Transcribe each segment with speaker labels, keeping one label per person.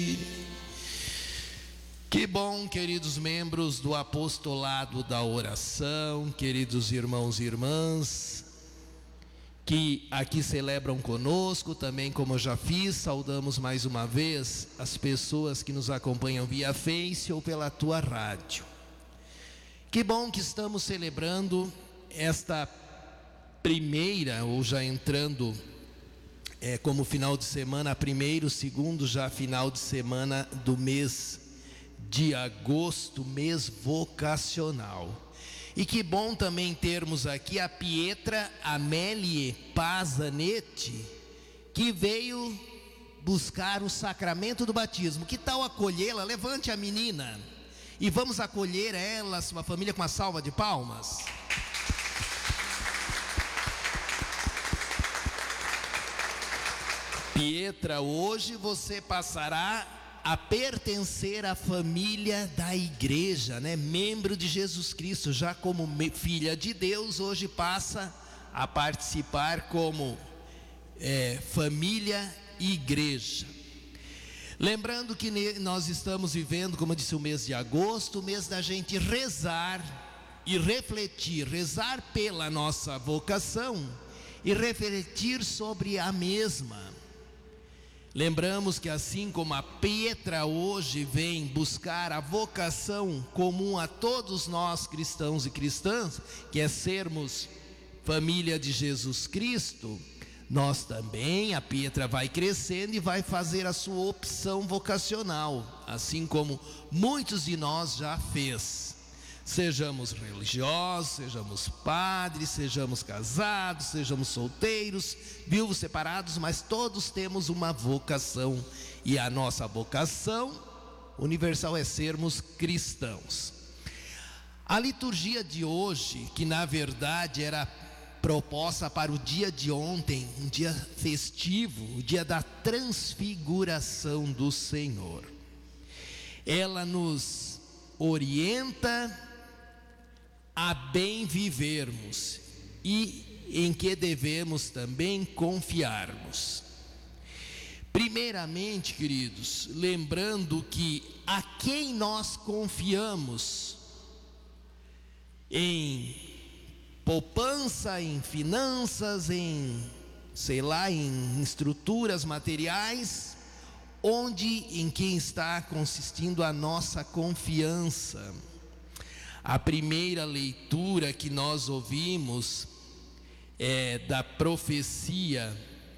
Speaker 1: Que bom, queridos membros do apostolado da oração, queridos irmãos e irmãs, que aqui celebram conosco, também como eu já fiz, saudamos mais uma vez as pessoas que nos acompanham via Face ou pela tua rádio. Que bom que estamos celebrando esta primeira, ou já entrando como final de semana, primeiro, segundo, já final de semana do mês de agosto, mês vocacional. E que bom também termos aqui a Pietra Amélie Pazanetti, que veio buscar o sacramento do batismo. Que tal acolhê-la? Levante a menina e vamos acolher ela, sua família, com uma salva de palmas. Pietra, hoje você passará a pertencer à família da igreja, né? Membro de Jesus Cristo, já como filha de Deus, hoje passa a participar como família e igreja. Lembrando que nós estamos vivendo, como eu disse, o mês de agosto, o mês da gente rezar e refletir, rezar pela nossa vocação e refletir sobre a mesma. Lembramos que assim como a Pietra hoje vem buscar a vocação comum a todos nós cristãos e cristãs, que é sermos família de Jesus Cristo, nós também, a Pietra vai crescendo e vai fazer a sua opção vocacional, assim como muitos de nós já fez. Sejamos religiosos, sejamos padres, sejamos casados, sejamos solteiros, viúvos, separados, mas todos temos uma vocação. E a nossa vocação universal é sermos cristãos. A liturgia de hoje, que na verdade era proposta para o dia de ontem, um dia festivo, o dia da transfiguração do Senhor, ela nos orienta a bem vivermos e em que devemos também confiarmos. Primeiramente, queridos, lembrando que a quem nós confiamos em poupança, em finanças, em estruturas materiais, em quem está consistindo a nossa confiança. A primeira leitura que nós ouvimos da profecia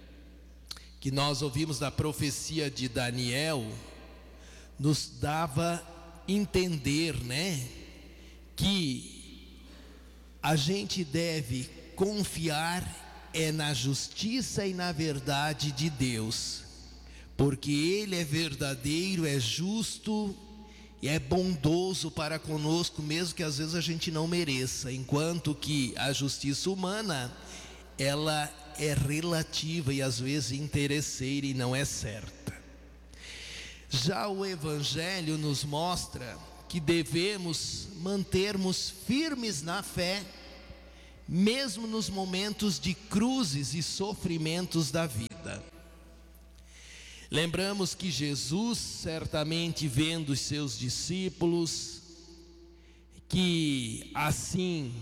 Speaker 1: de Daniel, nos dava entender, né, que a gente deve confiar na justiça e na verdade de Deus, porque Ele é verdadeiro, é justo e é bondoso para conosco, mesmo que às vezes a gente não mereça, enquanto que a justiça humana, ela é relativa e às vezes interesseira e não é certa. Já o Evangelho nos mostra que devemos mantermos firmes na fé, mesmo nos momentos de cruzes e sofrimentos da vida. Lembramos que Jesus, certamente vendo os seus discípulos, que assim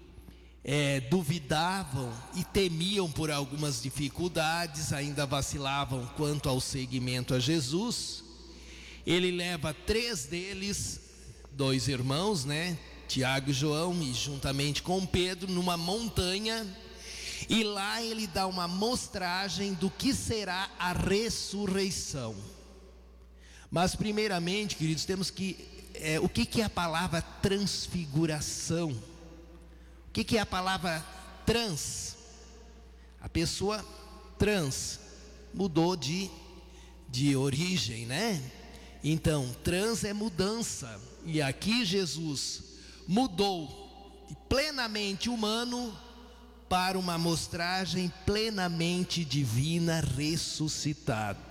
Speaker 1: duvidavam e temiam por algumas dificuldades, ainda vacilavam quanto ao seguimento a Jesus, Ele leva 3 deles, 2 irmãos, né? Tiago e João, e juntamente com Pedro, numa montanha, e lá ele dá uma mostragem do que será a ressurreição. Mas primeiramente, queridos, temos que o que é a palavra transfiguração? O que é a palavra trans? A pessoa trans mudou de origem, né? Então trans é mudança, e aqui Jesus mudou de plenamente humano para uma mostragem plenamente divina, ressuscitado.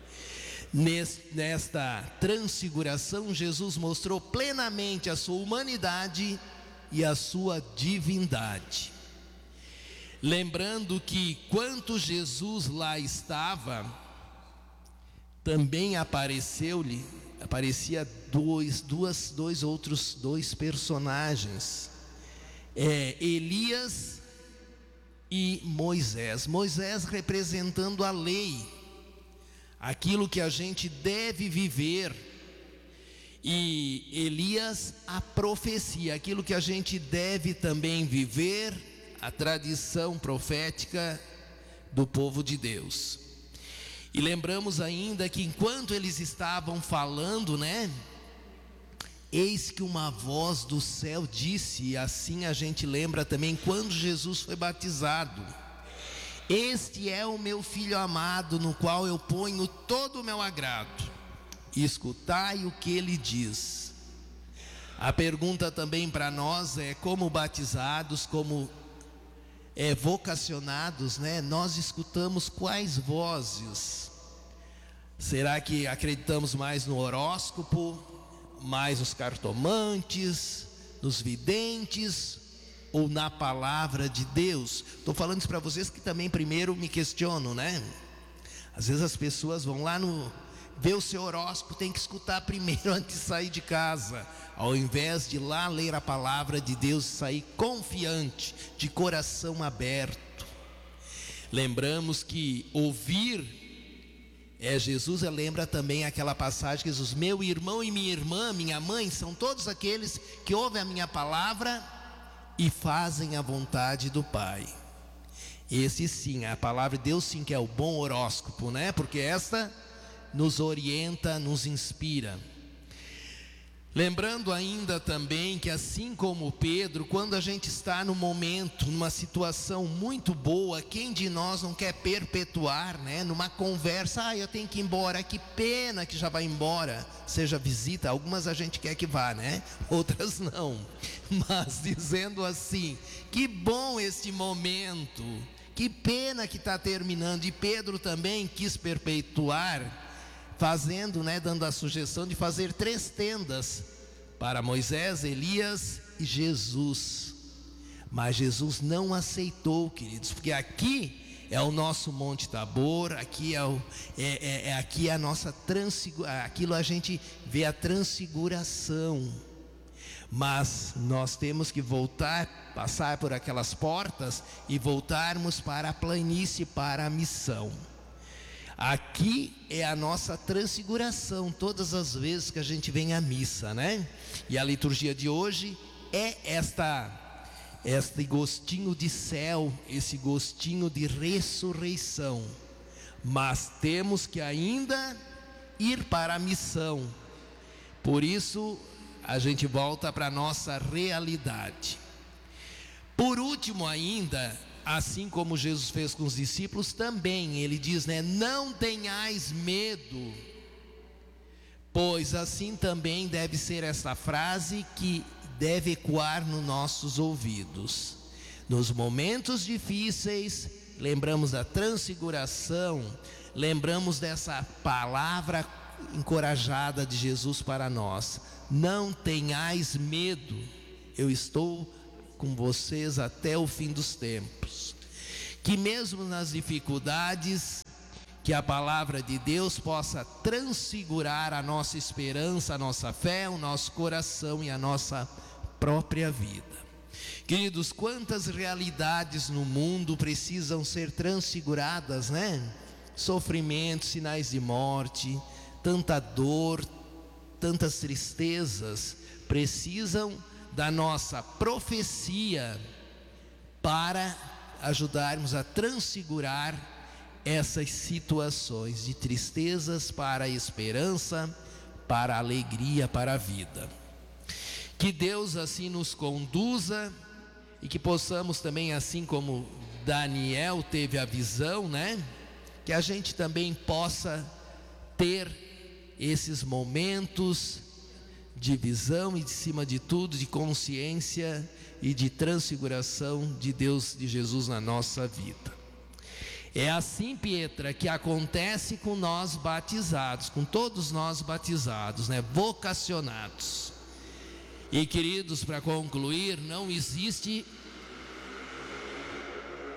Speaker 1: Nesta transfiguração, Jesus mostrou plenamente a sua humanidade e a sua divindade. Lembrando que quando Jesus lá estava, também aparecia dois personagens, Elias e Moisés. Moisés representando a lei, aquilo que a gente deve viver, e Elias a profecia, aquilo que a gente deve também viver, a tradição profética do povo de Deus. E lembramos ainda que enquanto eles estavam falando, eis que uma voz do céu disse, e assim a gente lembra também quando Jesus foi batizado: este é o meu filho amado, no qual eu ponho todo o meu agrado, escutai o que ele diz. A pergunta também para nós é: como batizados, como vocacionados, nós escutamos quais vozes? Será que acreditamos mais no horóscopo, mais nos cartomantes, nos videntes, ou na palavra de Deus? Estou falando isso para vocês que também primeiro me questionam, Às vezes as pessoas vão lá ver o seu horóscopo, tem que escutar primeiro antes de sair de casa, ao invés de lá ler a palavra de Deus e sair confiante, de coração aberto. Lembramos que ouvir Jesus, lembra também aquela passagem que Jesus: meu irmão e minha irmã, minha mãe, são todos aqueles que ouvem a minha palavra e fazem a vontade do Pai. Esse sim, a palavra de Deus sim que é o bom horóscopo, porque esta nos orienta, nos inspira. Lembrando ainda também que assim como Pedro, quando a gente está no momento, numa situação muito boa, quem de nós não quer perpetuar, numa conversa: eu tenho que ir embora, que pena que já vai embora, seja visita, algumas a gente quer que vá, outras não, mas dizendo assim: que bom este momento, que pena que está terminando. E Pedro também quis perpetuar, fazendo, dando a sugestão de fazer 3 tendas para Moisés, Elias e Jesus. Mas Jesus não aceitou, queridos, porque aqui é o nosso Monte Tabor, aqui aqui a nossa aquilo a gente vê a transfiguração. Mas nós temos que voltar, passar por aquelas portas e voltarmos para a planície, para a missão. Aqui é a nossa transfiguração, todas as vezes que a gente vem à missa, E a liturgia de hoje é este gostinho de céu, esse gostinho de ressurreição. Mas temos que ainda ir para a missão. Por isso, a gente volta para a nossa realidade. Por último ainda, assim como Jesus fez com os discípulos, também ele diz, não tenhais medo, pois assim também deve ser essa frase que deve ecoar nos nossos ouvidos. Nos momentos difíceis, lembramos da transfiguração, lembramos dessa palavra encorajada de Jesus para nós: não tenhais medo, eu estou com vocês até o fim dos tempos. Que mesmo nas dificuldades, que a palavra de Deus possa transfigurar a nossa esperança, a nossa fé, o nosso coração e a nossa própria vida. Queridos, quantas realidades no mundo precisam ser transfiguradas, Sofrimento, sinais de morte, tanta dor, tantas tristezas, precisam da nossa profecia para ajudarmos a transfigurar essas situações de tristezas para a esperança, para a alegria, para a vida. Que Deus assim nos conduza e que possamos também, assim como Daniel teve a visão, que a gente também possa ter esses momentos de visão e, de cima de tudo, de consciência e de transfiguração de Deus, de Jesus na nossa vida. É assim, Pietra, que acontece com nós batizados, com todos nós batizados, vocacionados. E, queridos, para concluir, não existe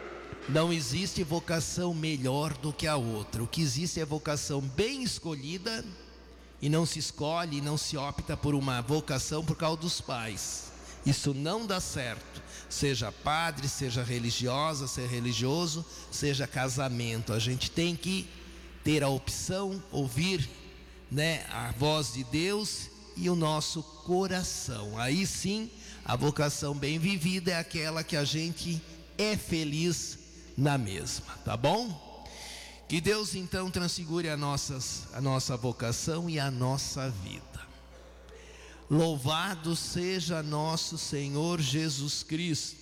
Speaker 1: Não existe vocação melhor do que a outra. O que existe é vocação bem escolhida, e não se escolhe, não se opta por uma vocação por causa dos pais. Isso não dá certo. Seja padre, seja religiosa, seja religioso, seja casamento. A gente tem que ter a opção, ouvir, a voz de Deus e o nosso coração. Aí sim, a vocação bem vivida é aquela que a gente é feliz na mesma, tá bom? Que Deus então transfigure a nossa vocação e a nossa vida. Louvado seja nosso Senhor Jesus Cristo.